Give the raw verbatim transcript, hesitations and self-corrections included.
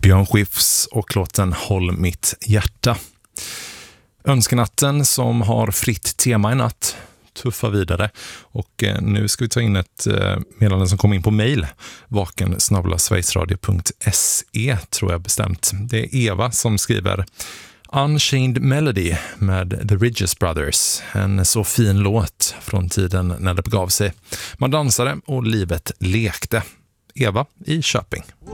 Björn Skifs och låten Håll mitt hjärta. Önskenatten som har fritt tema i natt tuffar vidare, och nu ska vi ta in ett meddelande som kom in på mejl, vaken snabel-a sverigesradio punkt se tror jag bestämt. Det är Eva som skriver: Unchained Melody med The Ridges Brothers, en så fin låt från tiden när det begav sig. Man dansade och livet lekte. Eva i Köping.